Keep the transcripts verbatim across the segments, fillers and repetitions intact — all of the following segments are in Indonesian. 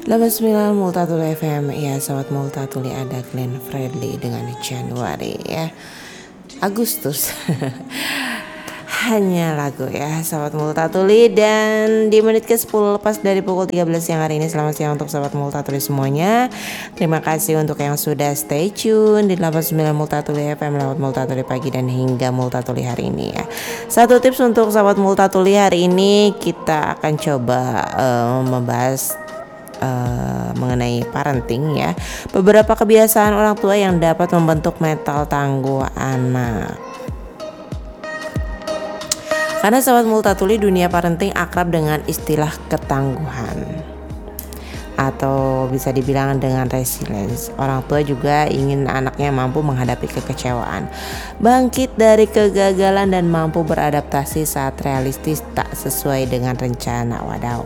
delapan puluh sembilan Multatuli F M. Ya, sobat Multatuli, ada Glenn Fredly dengan Januari ya. Agustus. Hanya lagu ya sobat Multatuli. Dan di menit ke sepuluh lepas dari pukul tiga belas siang hari ini. Selamat siang untuk sobat Multatuli semuanya. Terima kasih untuk yang sudah stay tune di delapan puluh sembilan Multatuli F M lewat Multatuli pagi dan hingga Multatuli hari ini ya. Satu tips untuk sobat Multatuli hari ini, kita akan coba uh, membahas Uh, mengenai parenting ya. Beberapa kebiasaan orang tua yang dapat membentuk mental tangguh anak. Karena sobat Multatuli, dunia parenting akrab dengan istilah ketangguhan atau bisa dibilang dengan resilience. Orang tua juga ingin anaknya mampu menghadapi kekecewaan, bangkit dari kegagalan, dan mampu beradaptasi saat realistis tak sesuai dengan rencana. Wadaw.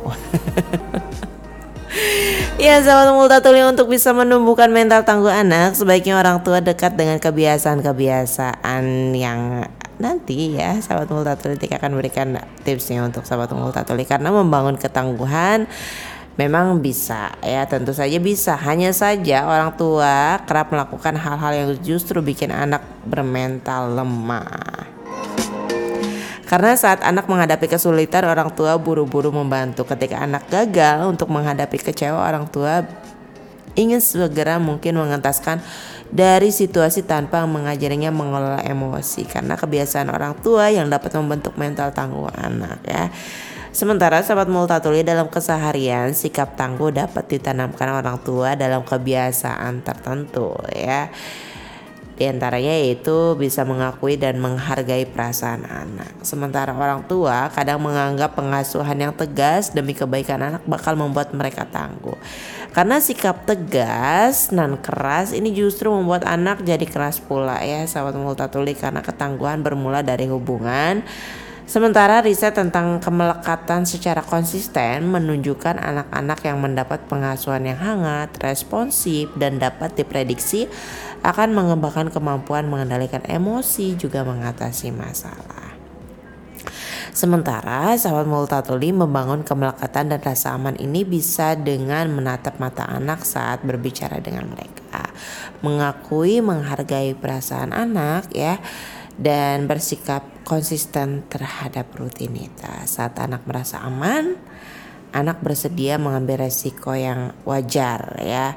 Ya sahabat Multatuli, untuk bisa menumbuhkan mental tangguh anak, sebaiknya orang tua dekat dengan kebiasaan-kebiasaan yang nanti ya sahabat Multatuli akan berikan tipsnya untuk sahabat Multatuli. Karena membangun ketangguhan memang bisa ya, tentu saja bisa. Hanya saja orang tua kerap melakukan hal-hal yang justru bikin anak bermental lemah. Karena saat anak menghadapi kesulitan, orang tua buru-buru membantu. Ketika anak gagal untuk menghadapi kecewa, orang tua ingin segera mungkin mengentaskan dari situasi tanpa mengajarinya mengelola emosi. Karena kebiasaan orang tua yang dapat membentuk mental tangguh anak ya. Sementara sahabat Multatuli, dalam keseharian sikap tangguh dapat ditanamkan orang tua dalam kebiasaan tertentu ya. Di antaranya yaitu bisa mengakui dan menghargai perasaan anak. Sementara orang tua kadang menganggap pengasuhan yang tegas demi kebaikan anak bakal membuat mereka tangguh. Karena sikap tegas dan keras ini justru membuat anak jadi keras pula ya sahabat Multatuli. Karena ketangguhan bermula dari hubungan. Sementara riset tentang kemelekatan secara konsisten menunjukkan anak-anak yang mendapat pengasuhan yang hangat, responsif, dan dapat diprediksi akan mengembangkan kemampuan mengendalikan emosi juga mengatasi masalah. Sementara sahabat Multatuli, membangun kemelekatan dan rasa aman ini bisa dengan menatap mata anak saat berbicara dengan mereka, mengakui, menghargai perasaan anak ya, dan bersikap konsisten terhadap rutinitas. Saat anak merasa aman, anak bersedia mengambil resiko yang wajar ya.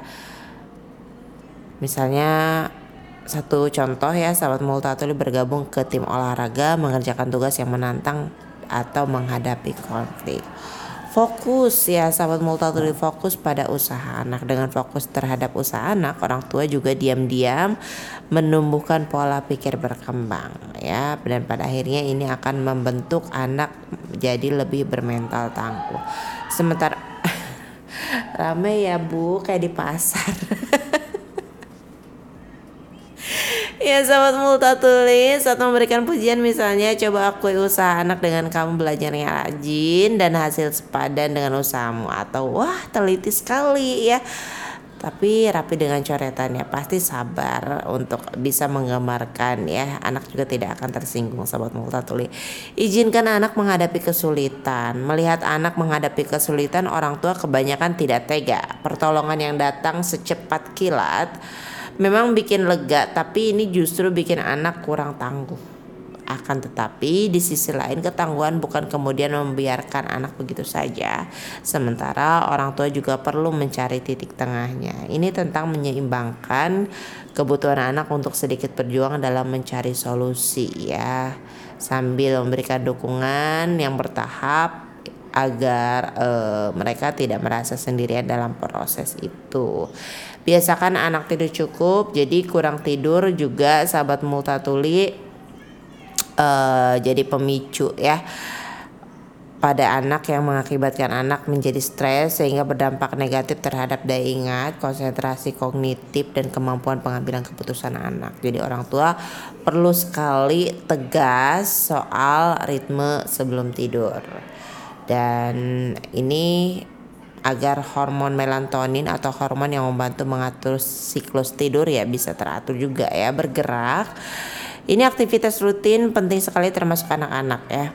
Misalnya satu contoh ya sahabat Multatuli, bergabung ke tim olahraga, mengerjakan tugas yang menantang atau menghadapi konflik. Fokus ya sahabat Multatuli, fokus pada usaha anak. Dengan fokus terhadap usaha anak, orang tua juga diam-diam menumbuhkan pola pikir berkembang ya, dan pada akhirnya ini akan membentuk anak jadi lebih bermental tangguh. Sementara rame ya Bu, kayak di pasar. Ya sahabat Multatuli, saat memberikan pujian misalnya, coba akui usaha anak dengan kamu belajarnya rajin dan hasil sepadan dengan usahamu. Atau wah teliti sekali ya, tapi rapi dengan coretannya. Pasti sabar untuk bisa menggambarkan ya, anak juga tidak akan tersinggung sahabat Multatuli. Izinkan anak menghadapi kesulitan. Melihat anak menghadapi kesulitan, orang tua kebanyakan tidak tega. Pertolongan yang datang secepat kilat memang bikin lega, tapi ini justru bikin anak kurang tangguh. Akan tetapi di sisi lain, ketangguhan bukan kemudian membiarkan anak begitu saja. Sementara orang tua juga perlu mencari titik tengahnya. Ini tentang menyeimbangkan kebutuhan anak untuk sedikit berjuang dalam mencari solusi ya, sambil memberikan dukungan yang bertahap agar uh, mereka tidak merasa sendirian dalam proses itu. Biasakan anak tidur cukup, jadi kurang tidur juga sahabat Multatuli uh, jadi pemicu ya pada anak, yang mengakibatkan anak menjadi stres sehingga berdampak negatif terhadap daya ingat, konsentrasi kognitif, dan kemampuan pengambilan keputusan anak. Jadi orang tua perlu sekali tegas soal ritme sebelum tidur. Dan ini agar hormon melatonin atau hormon yang membantu mengatur siklus tidur ya bisa teratur juga ya, bergerak. Ini aktivitas rutin penting sekali termasuk anak-anak ya.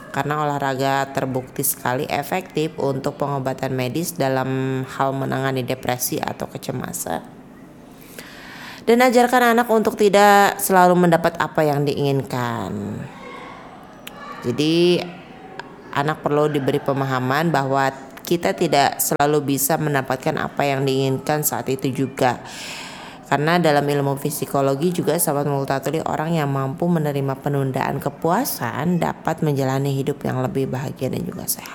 karena olahraga terbukti sekali efektif untuk pengobatan medis dalam hal menangani depresi atau kecemasan. Dan ajarkan anak untuk tidak selalu mendapat apa yang diinginkan. Jadi anak perlu diberi pemahaman bahwa kita tidak selalu bisa mendapatkan apa yang diinginkan saat itu juga. Karena dalam ilmu psikologi juga sahabat multatuli, orang yang mampu menerima penundaan kepuasan dapat menjalani hidup yang lebih bahagia dan juga sehat.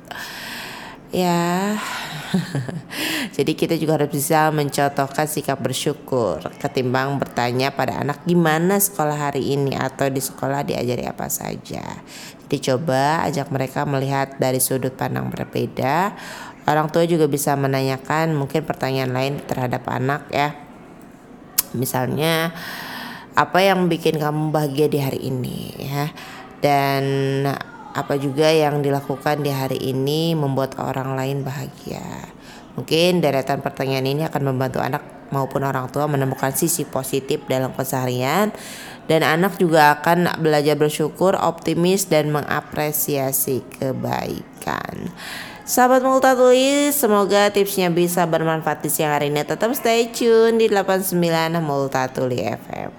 Ya, jadi kita juga harus bisa mencontohkan sikap bersyukur ketimbang bertanya pada anak gimana sekolah hari ini atau di sekolah diajari apa saja. Jadi coba ajak mereka melihat dari sudut pandang berbeda. Orang tua juga bisa menanyakan mungkin pertanyaan lain terhadap anak ya. Misalnya apa yang bikin kamu bahagia di hari ini ya, dan apa juga yang dilakukan di hari ini membuat orang lain bahagia. Mungkin deretan pertanyaan ini akan membantu anak maupun orang tua menemukan sisi positif dalam keseharian, dan anak juga akan belajar bersyukur, optimis, dan mengapresiasi kebaikan. Sahabat Multatuli, semoga tipsnya bisa bermanfaat di siang hari ini. Tetap stay tune di delapan puluh sembilan Multatuli F M.